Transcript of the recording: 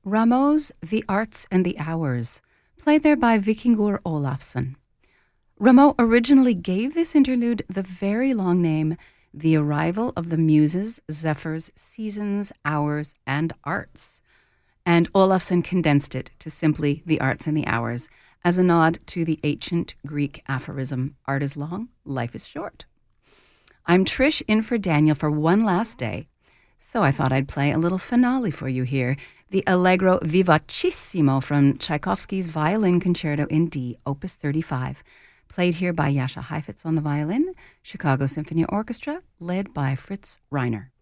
Rameau's The Arts and the Hours, played there by Vikingur Olafsson. Rameau originally gave this interlude the very long name The Arrival of the Muses, Zephyrs, Seasons, Hours, and Arts, and Olafsson condensed it to simply The Arts and the Hours as a nod to the ancient Greek aphorism, art is long, life is short. I'm Trish in for Daniel for one last day, so I thought I'd play a little finale for you here, the Allegro Vivacissimo from Tchaikovsky's Violin Concerto in D, Opus 35, played here by Jascha Heifetz on the violin, Chicago Symphony Orchestra, led by Fritz Reiner.